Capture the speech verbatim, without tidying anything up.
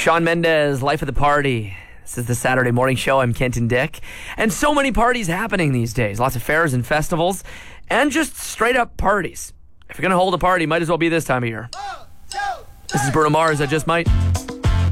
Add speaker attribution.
Speaker 1: Shawn Mendes, Life of the Party. This is the Saturday morning show. I'm Kenton Dick. And so many parties happening these days. Lots of fairs and festivals. And just straight up parties. If you're going to hold a party, might as well be this time of year. This is Bruno Mars. I Just Might.